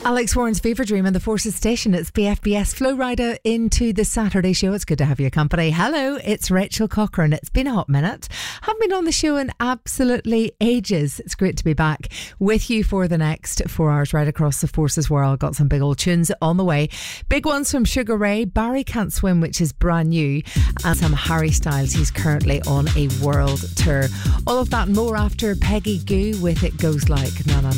Alex Warren's Fever Dream and the Forces Station. It's BFBS Flow Rider into the Saturday show. It's good to have your company. Hello, it's Rachel Cochrane. It's been a hot minute. Haven't been on the show in absolutely ages. It's great to be back with you for the next 4 hours right across the Forces world. Got some big old tunes on the way. Big ones from Sugar Ray. Barry Can't Swim, which is brand new. And some Harry Styles. He's currently on a world tour. All of that and more after Peggy Gou with It Goes Like. Na na na.